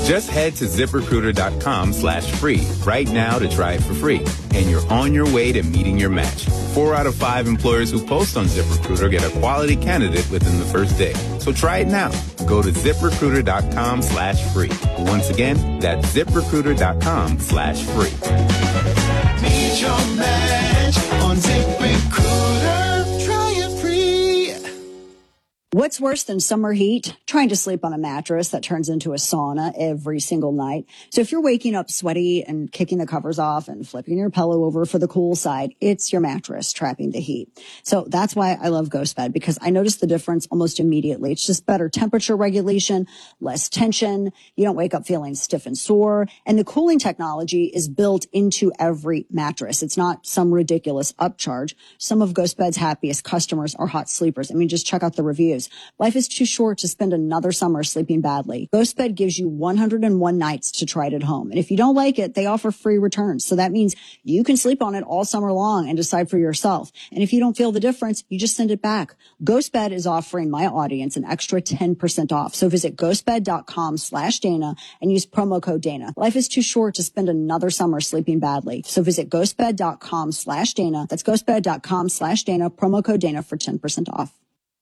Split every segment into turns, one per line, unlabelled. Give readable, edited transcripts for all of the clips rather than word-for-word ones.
Just head to ZipRecruiter.com/free right now to try it for free. And you're on your way to meeting your match. 4 out of 5 employers who post on ZipRecruiter get a quality candidate within the first day. So try it now. Go to ZipRecruiter.com/free. Once again, that's ZipRecruiter.com/free.
Meet your match on ZipRecruiter. Try it free.
What's worse than summer heat? Trying to sleep on a mattress that turns into a sauna every single night. So if you're waking up sweaty and kicking the covers off and flipping your pillow over for the cool side, it's your mattress trapping the heat. So that's why I love GhostBed, because I notice the difference almost immediately. It's just better temperature regulation, less tension. You don't wake up feeling stiff and sore. And the cooling technology is built into every mattress. It's not some ridiculous upcharge. Some of GhostBed's happiest customers are hot sleepers. I mean, just check out the reviews. Life is too short to spend another summer sleeping badly. GhostBed gives you 101 nights to try it at home. And if you don't like it, they offer free returns. So that means you can sleep on it all summer long and decide for yourself. And if you don't feel the difference, you just send it back. GhostBed is offering my audience an extra 10% off. So visit ghostbed.com/Dana and use promo code Dana. Life is too short to spend another summer sleeping badly. So visit ghostbed.com/Dana. That's ghostbed.com/Dana, promo code Dana for 10% off.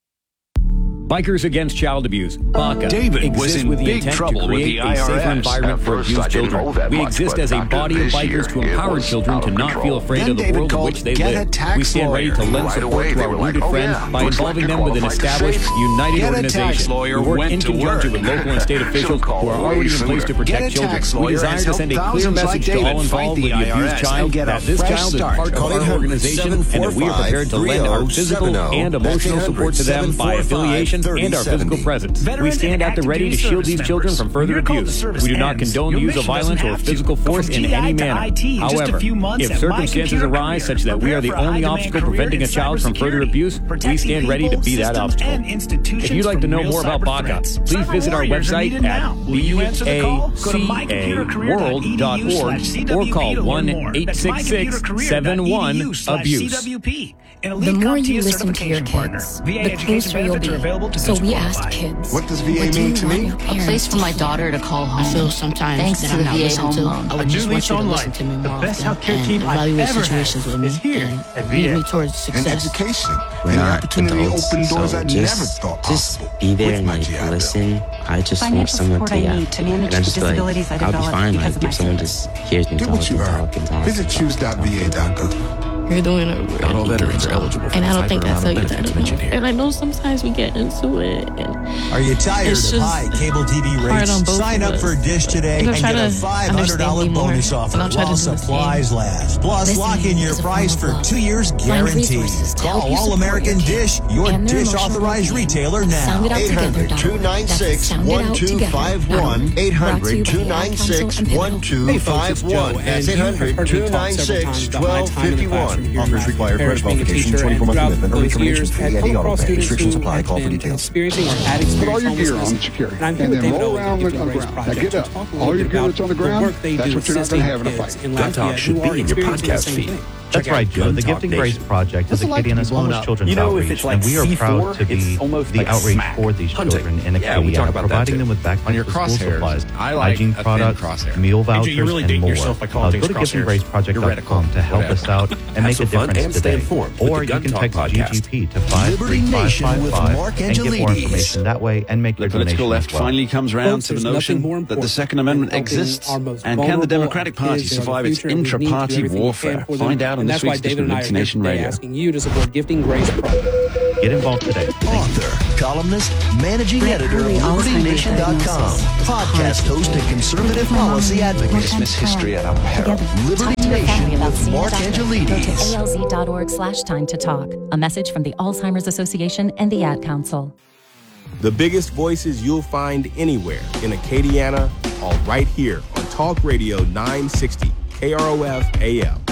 Bikers Against Child Abuse, BACA,
David was in big trouble with the IRS.
A safer environment for abused children. We exist as a body of bikers to empower children to not feel afraid of the world in which they live. We stand ready to lend support to our wounded friends by involving them with an established, united organization. We work in conjunction with local and state officials who are already in place to protect children. We desire to send a clear message to all involved with the abused child that this child is part of our organization and that we are prepared to lend our physical and emotional support to them by affiliation and our physical presence. We stand at the ready to shield these children from further abuse. We do not condone the use of violence or physical force in any manner. However, if circumstances arise such that we are the only obstacle preventing a child from further abuse, we stand ready to be that obstacle. If you'd like to know more about BACA, please visit our website at bacaworld.org or call 1-866-71-ABUSE.
The more you listen to your kids, the closer you'll be. So we asked kids,
what does VA mean to me?
A place for my daughter to call home. I feel sometimes thanks to the VA home loan. I would just want you to listen to me more often and evaluate situations with me and lead me towards success.
And education.
We're not
opportunity
adults,
open doors
so
I never thought possible.
Just be there and like listen. I just want someone to and I'm just like, I'll be fine. Like if someone just hears me talk and talk and talk.
Visit choose.va.gov.
You're doing a really
Not all veterans are eligible for
and I don't think that's how you
benefits mentioned here.
And I know sometimes we get into it. And
are you tired of high cable TV rates? Sign up for Dish today and get a $500 bonus offer while supplies last. Plus, lock in your price for 2 years guaranteed. Call All American Dish, your Dish authorized retailer now.
800-296-1251. 800-296-1251. That's 800-296-1251.
Offers require credit qualification, 24-month commitment, or information fee at Auto Pay. Restrictions apply. Call for details.
Put all your gear on security, and then roll around on the ground. Now get up. All your gear that's on the ground, that's what you're not going to have in a fight.
Gun Talk should be in your podcast feed.
That's right, Joe. The Gifting Grace Project is Acadiana's oldest children's outreach, and we are proud to be the outreach for these children in Acadia, providing them with backpacks, school supplies, hygiene products, meal vouchers, and more. Go to GiftingGraceProject.com to help us out and make a difference today. Or you can text GGP to 53555 and get more information that way and make your donation.
The political left finally comes round to the notion that the Second Amendment exists, and can the Democratic Party survive its intra-party warfare? Find out on this week's edition of Liberty Nation Radio.
Asking you to support Gifting Grace Project.
Get involved today.
Author, columnist, managing editor of LibertyNation.com, podcast host and conservative policy advocate.
Dismiss history at our peril.
Liberty Nation with Mark Angelides.
Go to alz.org/time to talk. A message from the Alzheimer's Association and the Ad Council.
The biggest voices you'll find anywhere in Acadiana are right here on Talk Radio 960 KROF AM.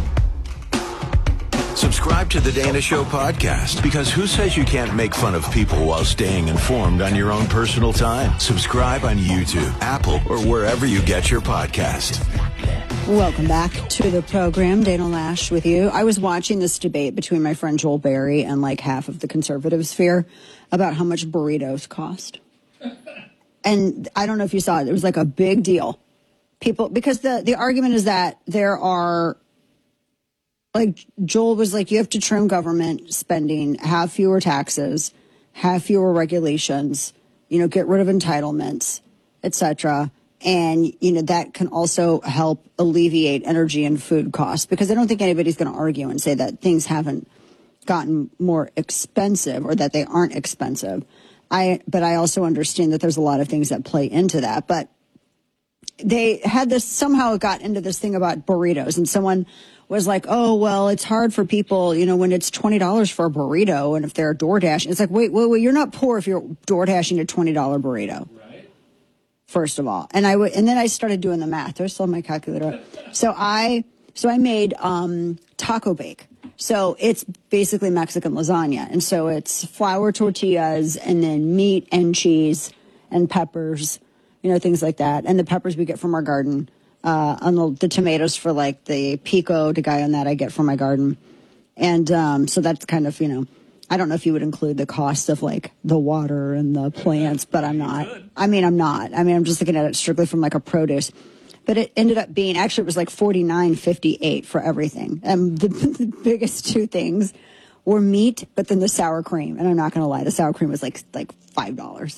Subscribe to the Dana Show podcast, because who says you can't make fun of people while staying informed on your own personal time? Subscribe on YouTube, Apple, or wherever you get your podcast.
Welcome back to the program. Dana Lash with you. I was watching this debate between my friend Joel Berry and like half of the conservative sphere about how much burritos cost. and I don't know if you saw it. It was like a big deal. People, because the argument is that there are, like Joel was like, you have to trim government spending, have fewer taxes, have fewer regulations, get rid of entitlements, etc. And, that can also help alleviate energy and food costs, because I don't think anybody's going to argue and say that things haven't gotten more expensive or that they aren't expensive. But I also understand that there's a lot of things that play into that. But they had this, somehow it got into this thing about burritos, and someone was like, oh, well, it's hard for people, when it's $20 for a burrito, and if they're DoorDash, it's like, wait, you're not poor if you're DoorDashing a $20 burrito. Right. First of all. And then I started doing the math. There's still my calculator. So I made taco bake. So it's basically Mexican lasagna. And so it's flour tortillas and then meat and cheese and peppers, things like that. And the peppers we get from our garden. On the tomatoes for like the pico de gallo on that I get from my garden. And so that's kind of, I don't know if you would include the cost of like the water and the plants, but I'm not. I'm just looking at it strictly from like a produce. But it ended up being, actually it was like $49.58 for everything. And the biggest two things were meat, but then the sour cream. And I'm not going to lie, the sour cream was like $5.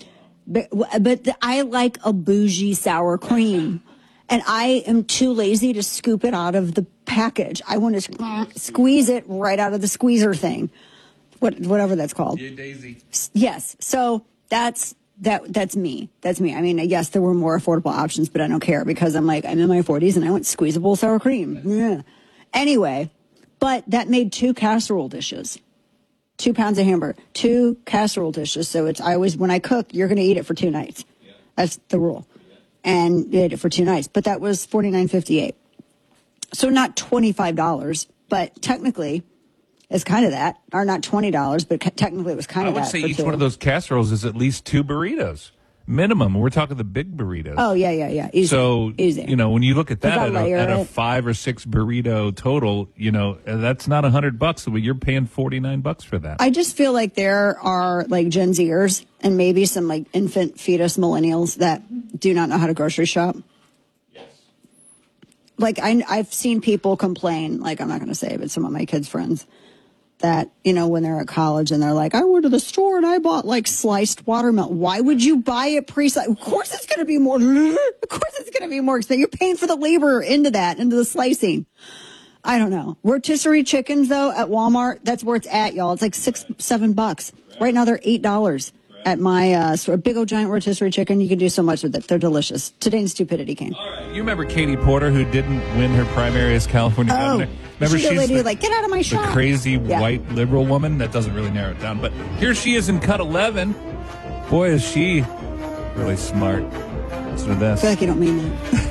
But I like a bougie sour cream. And I am too lazy to scoop it out of the package. I want to squeeze it right out of the squeezer thing, whatever that's called. Yeah, Daisy. Yes. So that's me. That's me. I mean, yes, there were more affordable options, but I don't care because I'm in my 40s and I want squeezable sour cream. Yeah. Anyway, but that made 2 casserole dishes, 2 pounds of hamburger, 2 casserole dishes. So when I cook, you're going to eat it for 2 nights. Yeah. That's the rule. And did it for 2 nights. But that was $49.58. So not $25, but technically it's kind of that. Or not $20, but technically it was kind of that.
I would say each one of those casseroles is at least 2 burritos. Minimum. We're talking the big burritos.
Oh, yeah. Easy.
So,
Easy.
When you look at that at a 5 or 6 burrito total, that's not $100. So you're paying $49 for that.
I just feel like there are like Gen Zers and maybe some like infant fetus millennials that do not know how to grocery shop. Yes. Like I've seen people complain, like I'm not going to say, but some of my kids' friends, that, when they're at college and they're like, I went to the store and I bought like sliced watermelon. Why would you buy it pre-sliced? Of course it's going to be more. Of course it's going to be more expensive. You're paying for the labor into the slicing. I don't know. Rotisserie chickens though at Walmart, that's where it's at, y'all. It's like $6-7. Right now they're $8 at my store. A big old giant rotisserie chicken. You can do so much with it. They're delicious. Today in Stupidity came.
All right. You remember Katie Porter, who didn't win her primary as California governor? Remember
she's the lady like, get out of my shop.
The crazy white liberal woman. That doesn't really narrow it down. But here she is in cut 11. Boy, is she really smart. Listen to this.
I feel like you don't mean that.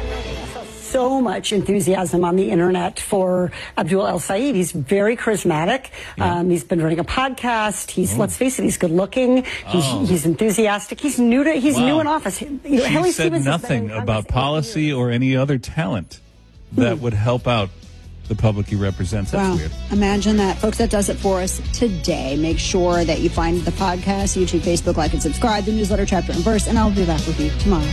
So much enthusiasm on the internet for Abdul El-Sayed. He's very charismatic. Yeah. He's been running a podcast. Let's face it, he's good looking. He's enthusiastic. He's new in office.
She said nothing about policy or any other talent that would help out the public he represents. That's weird.
Imagine that. Folks, that does it for us today. Make sure that you find the podcast, YouTube, Facebook, like and subscribe, the newsletter, Chapter and Verse, and I'll be back with you tomorrow.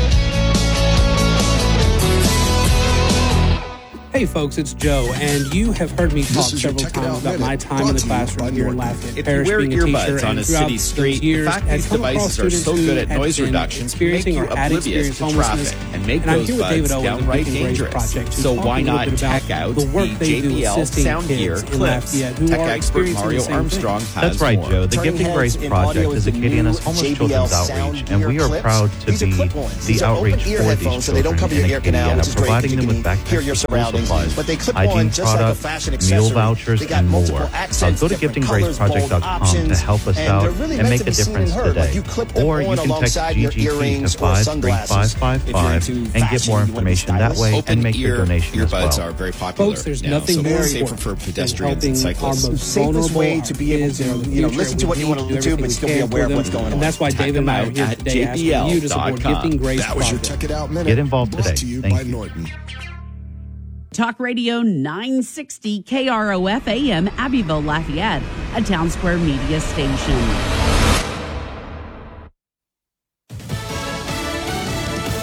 Hey folks, it's Joe, and you have heard me talk several times about my time in the classroom here in Lafayette Parish, being a teacher, and throughout those years, had come across students who had been experiencing or had experienced homelessness, and I'm here with David Owens of the Gifting Grace Project, to talk a little bit about the work they do assisting kids in Lafayette who are experiencing the same thing.
That's right, Joe. The Gifting Grace Project is Acadiana's homeless children's outreach, and we are proud to be the outreach for these children in Acadiana, providing them with backpacks, supplies, hygiene products, meal vouchers, and more. Go to giftinggraceproject.com to help us out and make a difference today. Or you can text GGC to 53555 and get more information that way and make your donation as well.
Are very popular.
Folks, there's nothing more
safer for pedestrians and cyclists. The safest way to be able to listen to what you want to do but still be aware of what's going on.
And that's why David and I are here today asking you to support Gifting Grace Project.
That was your Check It Out Minute.
Get involved today.
Brought to you by Norton.
Talk Radio 960 KROF AM Abbeville, Lafayette, a Town Square Media station.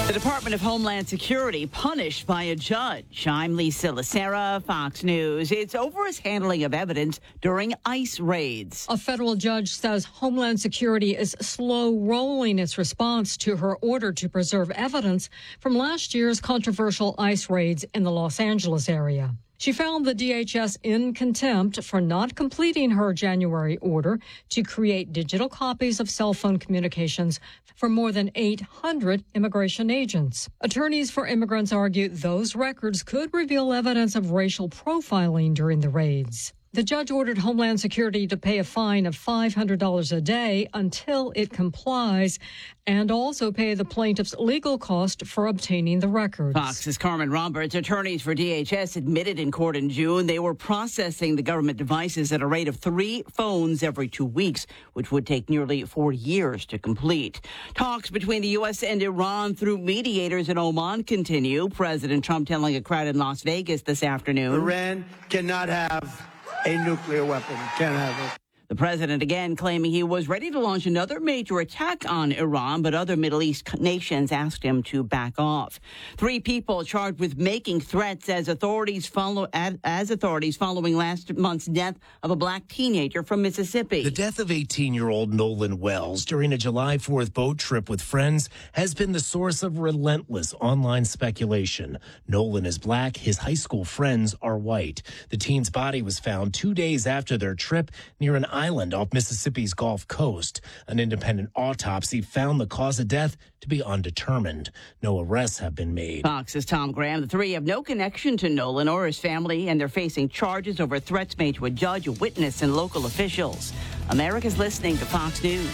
The Department of Homeland Security punished by a judge. I'm Lisa Lacera, Fox News. It's over his handling of evidence during ICE raids.
A federal judge says Homeland Security is slow rolling its response to her order to preserve evidence from last year's controversial ICE raids in the Los Angeles area. She found the DHS in contempt for not completing her January order to create digital copies of cell phone communications for more than 800 immigration agents. Attorneys for immigrants argue those records could reveal evidence of racial profiling during the raids. The judge ordered Homeland Security to pay a fine of $500 a day until it complies and also pay the plaintiff's legal cost for obtaining the records.
Fox's Carmen Roberts. Attorneys for DHS admitted in court in June they were processing the government devices at a rate of 3 phones every 2 weeks, which would take nearly 4 years to complete. Talks between the U.S. and Iran through mediators in Oman continue. President Trump telling a crowd in Las Vegas this afternoon.
Iran cannot have a nuclear weapon. Can't have it.
The president again claiming he was ready to launch another major attack on Iran, but other Middle East nations asked him to back off. 3 people charged with making threats as authorities following last month's death of a black teenager from Mississippi.
The death of 18-year-old Nolan Wells during a July 4th boat trip with friends has been the source of relentless online speculation. Nolan is black. His high school friends are white. The teen's body was found 2 days after their trip near an island off Mississippi's Gulf Coast. An independent autopsy found the cause of death to be undetermined. No arrests have been made.
Fox's Tom Graham. The 3 have no connection to Nolan or his family, and they're facing charges over threats made to a judge, a witness, and local officials. America's listening to Fox News.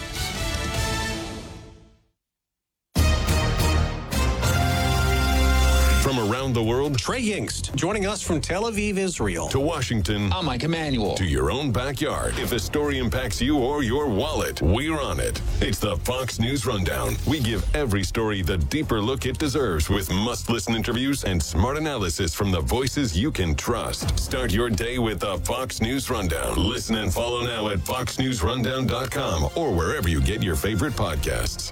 From around the world, Trey Yingst, joining us from Tel Aviv, Israel, to Washington. I'm Mike Emanuel. To your own backyard. If a story impacts you or your wallet, we're on it. It's the Fox News Rundown. We give every story the deeper look it deserves with must-listen interviews and smart analysis from the voices you can trust. Start your day with the Fox News Rundown. Listen and follow now at foxnewsrundown.com or wherever you get your favorite podcasts.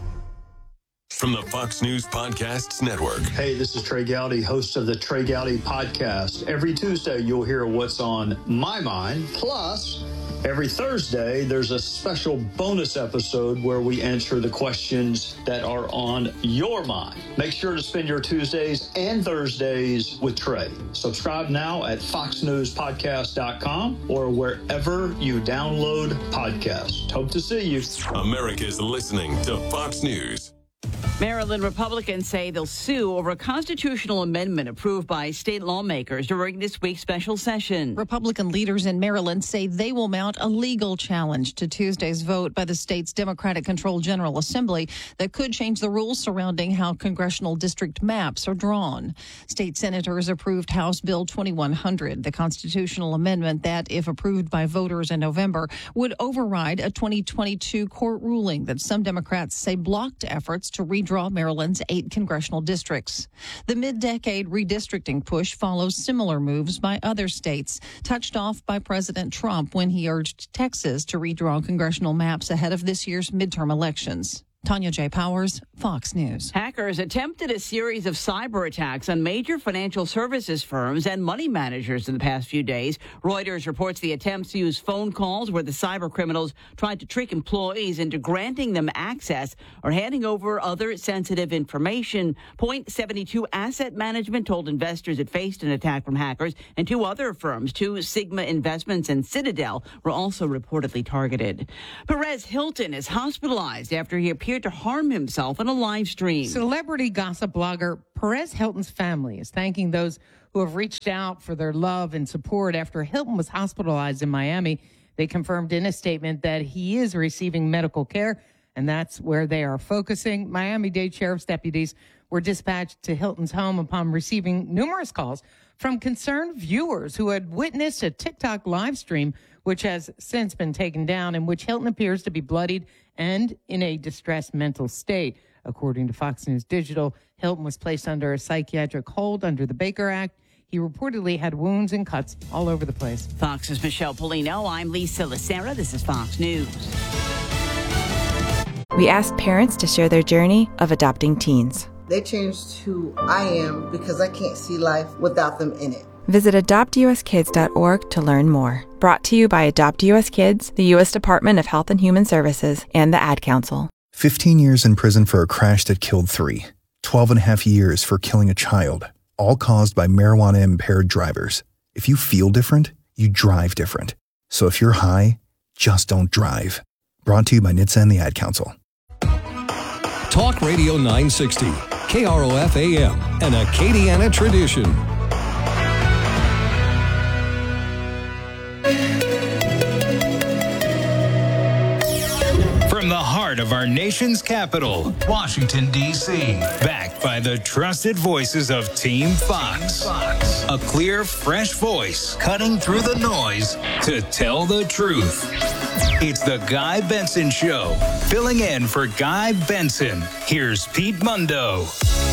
From the Fox News Podcasts Network.
Hey, this is Trey Gowdy, host of the Trey Gowdy Podcast. Every Tuesday, you'll hear what's on my mind. Plus, every Thursday, there's a special bonus episode where we answer the questions that are on your mind. Make sure to spend your Tuesdays and Thursdays with Trey. Subscribe now at foxnewspodcast.com or wherever you download podcasts. Hope to see you.
America's listening to Fox News.
Maryland Republicans say they'll sue over a constitutional amendment approved by state lawmakers during this week's special session.
Republican leaders in Maryland say they will mount a legal challenge to Tuesday's vote by the state's Democratic-controlled General Assembly that could change the rules surrounding how congressional district maps are drawn. State senators approved House Bill 2100, the constitutional amendment that, if approved by voters in November, would override a 2022 court ruling that some Democrats say blocked efforts to redraw Maryland's 8 congressional districts. The mid-decade redistricting push follows similar moves by other states, touched off by President Trump when he urged Texas to redraw congressional maps ahead of this year's midterm elections. Tanya J. Powers, Fox News.
Hackers attempted a series of cyber attacks on major financial services firms and money managers in the past few days. Reuters reports the attempts used phone calls where the cyber criminals tried to trick employees into granting them access or handing over other sensitive information. Point72 Asset Management told investors it faced an attack from hackers, and 2 other firms, Sigma Investments and Citadel, were also reportedly targeted. Perez Hilton is hospitalized after he appeared to harm himself in a live stream.
Celebrity gossip blogger Perez Hilton's family is thanking those who have reached out for their love and support after Hilton was hospitalized in Miami. They confirmed in a statement that he is receiving medical care, and that's where they are focusing. Miami-Dade Sheriff's deputies were dispatched to Hilton's home upon receiving numerous calls from concerned viewers who had witnessed a TikTok live stream, which has since been taken down, in which Hilton appears to be bloodied and in a distressed mental state. According to Fox News Digital, Hilton was placed under a psychiatric hold under the Baker Act. He reportedly had wounds and cuts all over the place.
Fox's Michelle Polino. I'm Lisa Lacera. This is Fox News.
We asked parents to share their journey of adopting teens.
They changed who I am because I can't see life without them in it.
Visit adoptuskids.org to learn more. Brought to you by Adopt US Kids, the U.S. Department of Health and Human Services, and the Ad Council.
15 years in prison for a crash that killed 3. 12 and a half years for killing a child, all caused by marijuana-impaired drivers. If you feel different, you drive different. So if you're high, just don't drive. Brought to you by NHTSA and the Ad Council.
Talk Radio 960, KROF AM, an Acadiana tradition.
From the heart of our nation's capital, Washington, D.C., backed by the trusted voices of Team Fox. A clear, fresh voice cutting through the noise to tell the truth. It's the Guy Benson Show. Filling in for Guy Benson, here's Pete Mundo.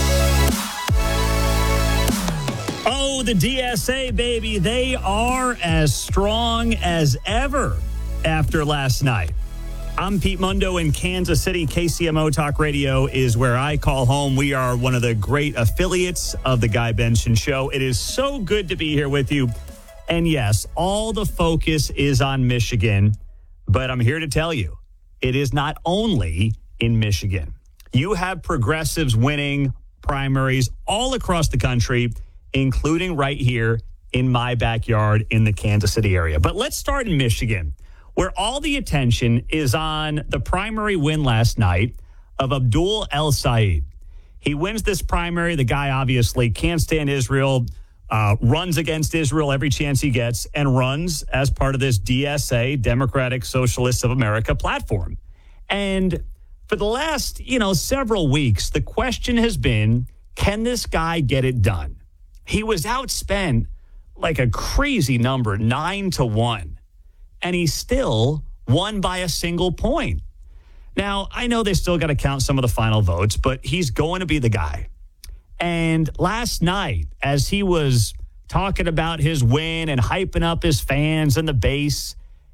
Oh, the DSA, baby. They are as strong as ever after last night. I'm Pete Mundo in Kansas City. KCMO Talk Radio is where I call home. We are one of the great affiliates of the Guy Benson Show. It is so good to be here with you. And yes, all the focus is on Michigan, but I'm here to tell you, it is not only in Michigan. You have progressives winning primaries all across the country, including right here in my backyard in the Kansas City area. But let's start in Michigan, where all the attention is on the primary win last night of Abdul El-Sayed. He wins this primary. The guy obviously can't stand Israel, runs against Israel every chance he gets, and runs as part of this DSA, Democratic Socialists of America platform. And for the last, several weeks, the question has been, can this guy get it done? He was outspent like a crazy number, 9-1. And he still won by a single point. Now, I know they still got to count some of the final votes, but he's going to be the guy. And last night, as he was talking about his win and hyping up his fans and the base,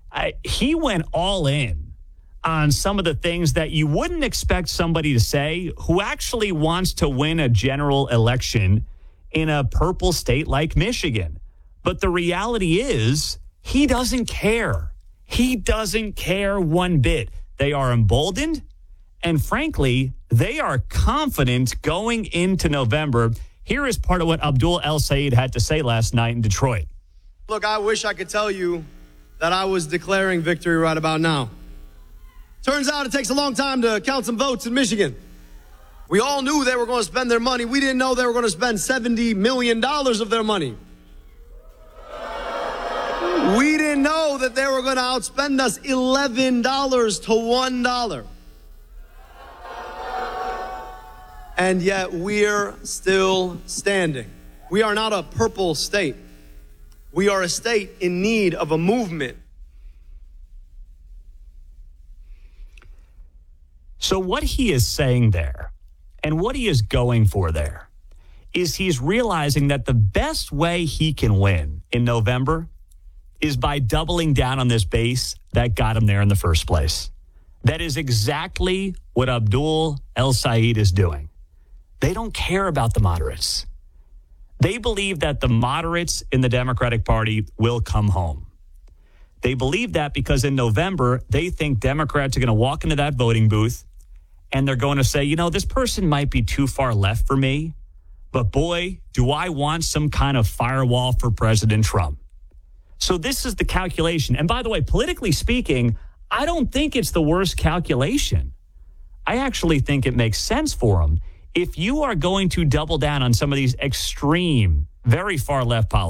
he went all in on some of the things that you wouldn't expect somebody to say who actually wants to win a general election in a purple state like Michigan. But the reality is, he doesn't care. He doesn't care one bit. They are emboldened, and frankly, they are confident going into November. Here is part of what Abdul El-Sayed had to say last night in Detroit.
Look, I wish I could tell you that I was declaring victory right about now. Turns out it takes a long time to count some votes in Michigan. We all knew they were going to spend their money. We didn't know they were going to spend $70 million of their money. We didn't know that they were going to outspend us $11 to $1. And yet we're still standing. We are not a purple state. We are a state in need of a movement.
So what he is saying there, and what he is going for there, is he's realizing that the best way he can win in November is by doubling down on this base that got him there in the first place. That is exactly what Abdul El-Sayed is doing. They don't care about the moderates. They believe that the moderates in the Democratic Party will come home. They believe that because in November, they think Democrats are going to walk into that voting booth and they're going to say, this person might be too far left for me, but boy, do I want some kind of firewall for President Trump. So this is the calculation. And by the way, politically speaking, I don't think it's the worst calculation. I actually think it makes sense for them. If you are going to double down on some of these extreme, very far left policies,